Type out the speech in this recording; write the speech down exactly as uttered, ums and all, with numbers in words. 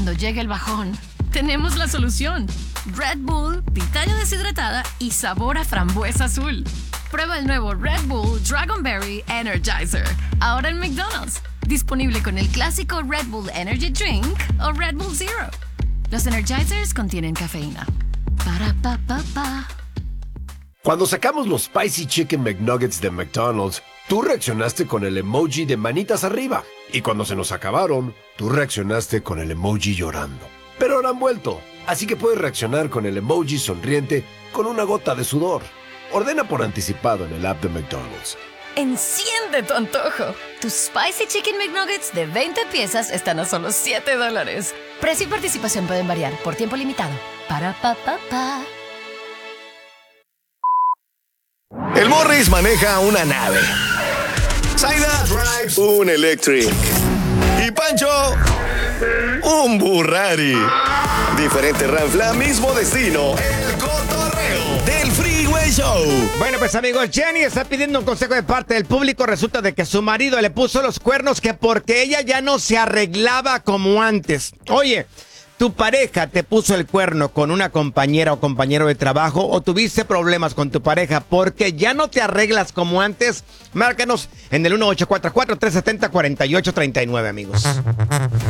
Cuando llegue el bajón, tenemos la solución. Red Bull, pitaya deshidratada y sabor a frambuesa azul. Prueba el nuevo Red Bull Dragonberry Energizer. Ahora en McDonald's. Disponible con el clásico Red Bull Energy Drink o Red Bull Zero. Los Energizers contienen cafeína. Para pa pa pa. Cuando sacamos los Spicy Chicken McNuggets de McDonald's, tú reaccionaste con el emoji de manitas arriba. Y cuando se nos acabaron, tú reaccionaste con el emoji llorando. Pero ahora han vuelto, así que puedes reaccionar con el emoji sonriente con una gota de sudor. Ordena por anticipado en el app de McDonald's. Enciende tu antojo. Tus Spicy Chicken McNuggets de veinte piezas están a solo siete dólares. Precio y participación pueden variar por tiempo limitado. Para pa pa pa. El Morris maneja una nave. Zaida drives un Electric. Y Pancho, un Burrari. Diferente ranfla, mismo destino. El cotorreo del Freeway Show. Bueno, pues amigos, Jenny está pidiendo un consejo de parte del público. Resulta de que su marido le puso los cuernos que porque ella ya no se arreglaba como antes. Oye, ¿tu pareja te puso el cuerno con una compañera o compañero de trabajo o tuviste problemas con tu pareja porque ya no te arreglas como antes? Márcanos en el uno ocho cuatro cuatro, tres siete cero, cuatro ocho tres nueve, amigos.